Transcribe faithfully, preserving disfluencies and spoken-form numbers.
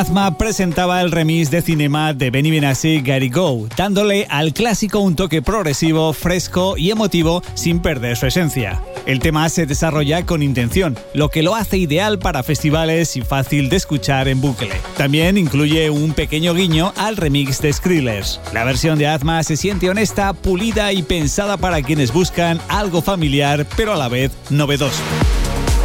Azma presentaba el remix de Cinema de Benny Benassi, Gotta Go, dándole al clásico un toque progresivo, fresco y emotivo sin perder su esencia. El tema se desarrolla con intención, lo que lo hace ideal para festivales y fácil de escuchar en bucle. También incluye un pequeño guiño al remix de Skrillex. La versión de Azma se siente honesta, pulida y pensada para quienes buscan algo familiar pero a la vez novedoso.